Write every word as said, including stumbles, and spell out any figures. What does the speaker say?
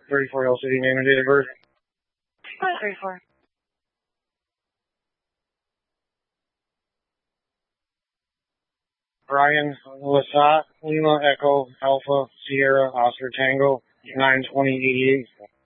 thirty-four Hill City, name and date of birth. thirty-four. Brian Lasat, Lima Echo Alpha Sierra Oscar Tango, nine twenty eighty-eight.